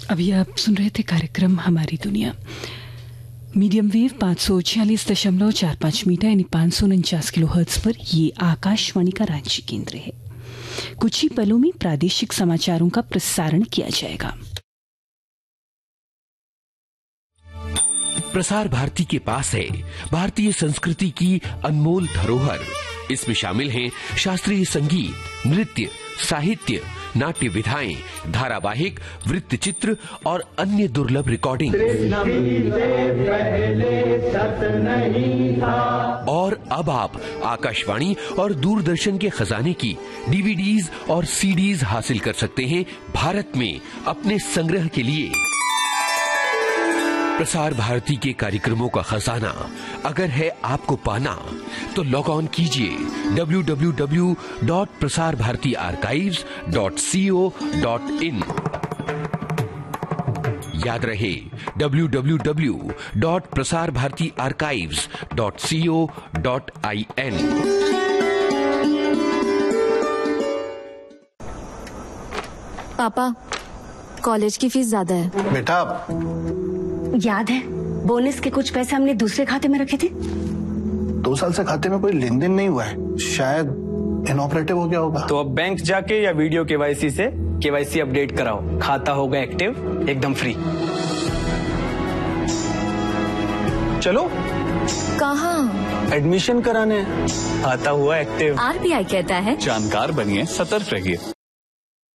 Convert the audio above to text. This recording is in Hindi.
अभी आप सुन रहे थे कार्यक्रम हमारी दुनिया। मीडियम वेव 546.45 मीटर यानी 549 किलोहर्ट्ज पर ये आकाशवाणी का रांची केंद्र है। कुछ ही पलों में प्रादेशिक समाचारों का प्रसारण किया जाएगा। प्रसार भारती के पास है भारतीय संस्कृति की अनमोल धरोहर। इसमें शामिल हैं शास्त्रीय संगीत, नृत्य, साहित्य, नाट्य विधाएं, धारावाहिक, वृत्तचित्र और अन्य दुर्लभ रिकॉर्डिंग। और अब आप आकाशवाणी और दूरदर्शन के खजाने की डीवीडीज और सीडीज हासिल कर सकते हैं भारत में अपने संग्रह के लिए। प्रसार भारती के कार्यक्रमों का खजाना अगर है आपको पाना तो लॉग ऑन कीजिए www.prasarbhartiarchives.co.in। याद रहे www.prasarbhartiarchives.co.in। पापा, कॉलेज की फीस ज्यादा है। बेटा, याद है बोनस के कुछ पैसे हमने दूसरे खाते में रखे थे। 2 साल से खाते में कोई लेन देन नहीं हुआ है, शायद इनऑपरेटिव हो गया होगा। तो अब बैंक जाके या वीडियो केवाईसी से केवाईसी अपडेट कराओ, खाता होगा एक्टिव एकदम फ्री। चलो। कहाँ? एडमिशन कराने। आता हुआ एक्टिव। आरबीआई कहता है जानकार बनिए, सतर्क रहिए।